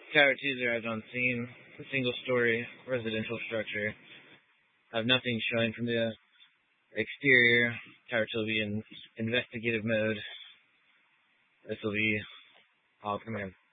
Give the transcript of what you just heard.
Tower 2's arrived on scene. A single-story residential structure. I have nothing showing from the exterior. Tower 2 will be in investigative mode. This will be all command.